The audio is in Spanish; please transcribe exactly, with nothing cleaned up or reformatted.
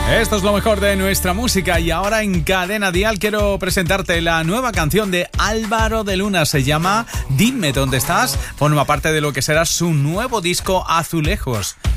Esto es lo mejor de nuestra música y ahora en Cadena Dial quiero presentarte la nueva canción de Álvaro de Luna. Se llama Dime dónde estás. Forma parte de lo que será su nuevo disco Azulejos.